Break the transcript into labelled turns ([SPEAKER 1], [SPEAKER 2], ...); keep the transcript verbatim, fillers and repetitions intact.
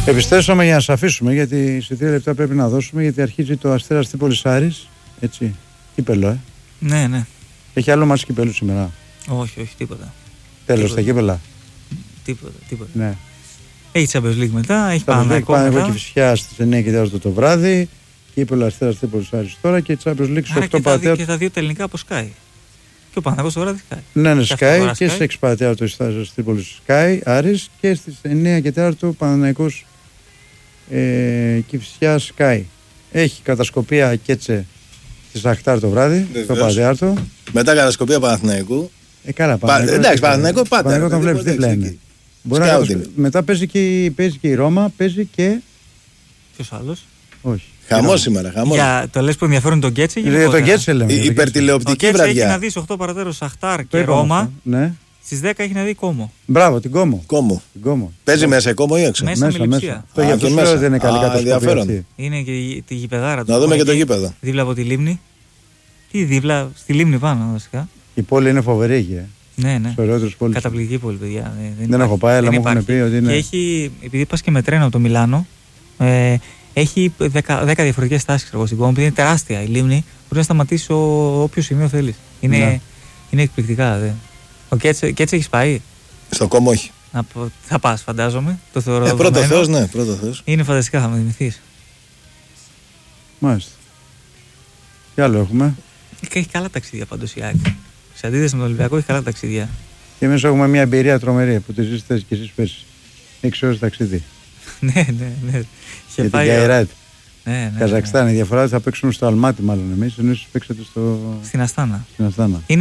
[SPEAKER 1] Επιστρέψαμε για να σας αφήσουμε, γιατί σε τρία λεπτά πρέπει να δώσουμε, γιατί αρχίζει το Αστέρας Τρίπολης Άρης. Έτσι. Κύπελο, ε.
[SPEAKER 2] Ναι, ναι.
[SPEAKER 1] Έχει άλλο μας κύπελο σήμερα.
[SPEAKER 2] Όχι, όχι, τίποτα.
[SPEAKER 1] Τέλος, τα κύπελα.
[SPEAKER 2] Τίποτα, τίποτα.
[SPEAKER 1] Ναι.
[SPEAKER 2] Έχει Champions League μετά, έχει Παναθηναϊκό
[SPEAKER 1] μετά.
[SPEAKER 2] μετά.
[SPEAKER 1] Έχει Κηφισιά στις εννιά και τέσσερα το βράδυ. Κύπελο Αστέρας Τρίπολης Άρης τώρα και Champions League στις οκτώ Πατέρα.
[SPEAKER 2] Και τα δύο τα ελληνικά από Sky. Και ο Παναθηναϊκός το βράδυ Sky.
[SPEAKER 1] Ναι, ναι, Sky και
[SPEAKER 2] Sky.
[SPEAKER 1] σε έξι Πατέρα το Αστέρας Τρίπολης Sky Άρης και στις εννιά και τέσσερα το Παναθηναϊκός ε, Κηφισιά Sky. Έχει κατασκοπία Κέτσε στις Αχτάρ το βράδυ, το Πατέρα.
[SPEAKER 3] Μετά κατασκοπία Παναθηναϊκού.
[SPEAKER 1] Ε, καλά,
[SPEAKER 3] Πα, εντάξει, Παναθηναϊκό πάτε.
[SPEAKER 1] Παναθηναϊκό τον βλέπεις δίπλα είναι. Μπορεί να κατασκο... Μετά παίζει και, παίζει και η Ρώμα, παίζει και...
[SPEAKER 2] Ποιος άλλος?
[SPEAKER 1] Όχι.
[SPEAKER 3] Χαμός σήμερα, χαμός.
[SPEAKER 2] Για το λες που ενδιαφέρον τον Κέτσε.
[SPEAKER 1] Για τον Κέτσε λέμε.
[SPEAKER 3] Η υπερτηλεοπτική βραδιά.
[SPEAKER 2] Έχει να δει οκτώ παρατέρω Σαχτάρ και Ρώμα.
[SPEAKER 1] Ναι.
[SPEAKER 2] Στις δέκα έχει να δει Κόμο.
[SPEAKER 1] Μπράβο, την Κόμο.
[SPEAKER 3] Κόμο.
[SPEAKER 1] Την Κόμο.
[SPEAKER 3] Παίζει μέσα Κόμο ή έξω?
[SPEAKER 2] Μέσα, μέσα με λειψία.
[SPEAKER 1] Το για αυτό δεν είναι καλή κατασκοπία.
[SPEAKER 2] Είναι και τη γηπεδάρα του.
[SPEAKER 3] Να δούμε και το γήπεδο.
[SPEAKER 2] Δίπλα από τη Λίμνη. Τι δίπλα, στη Λίμνη πάνω βασικά.
[SPEAKER 1] Η πόλη είναι φοβερή εκεί.
[SPEAKER 2] Ναι, ναι.
[SPEAKER 1] Πόλη.
[SPEAKER 2] Καταπληκτική πόλη, παιδιά.
[SPEAKER 1] Δεν, δεν έχω πάει, αλλά μου έχουν πει ότι είναι.
[SPEAKER 2] Και έχει, επειδή πας και με τρένο από το Μιλάνο, ε, έχει δέκα διαφορετικές στάσεις στην Κόμο. Είναι τεράστια η Λίμνη. Μπορεί να σταματήσει όποιο σημείο θέλει. Είναι, ναι. είναι εκπληκτικά. Δε. Ο Κέτσε, Κέτσε έχει πάει?
[SPEAKER 3] Στο Κόμο όχι.
[SPEAKER 2] Από, θα πας, φαντάζομαι. Το θεωρώ.
[SPEAKER 3] Ε, πρώτο Θεός, ναι, πρώτο Θεός.
[SPEAKER 2] Είναι φανταστικά, θα με θυμηθείς.
[SPEAKER 1] Μάλιστα. Τι άλλο έχουμε?
[SPEAKER 2] Έχει καλά ταξίδια πάντως η ΑΕΚ. Σε αντίθεση με τον Ολυμπιακό, έχει καλά ταξίδια.
[SPEAKER 1] Και εμείς έχουμε μια εμπειρία τρομερή που τη ζήσετε και εσείς πες. έξι ώρες ταξίδι.
[SPEAKER 2] Ναι, ναι, ναι.
[SPEAKER 1] Για την Καϊράτ.
[SPEAKER 2] Ναι, ναι,
[SPEAKER 1] Καζακστάν.
[SPEAKER 2] ναι.
[SPEAKER 1] Η διαφορά θα παίξουμε στο Αλμάτι, μάλλον εμείς, ενώ εσείς παίξατε στο...
[SPEAKER 2] στην Αστάνα.
[SPEAKER 1] Στην Αστάνα.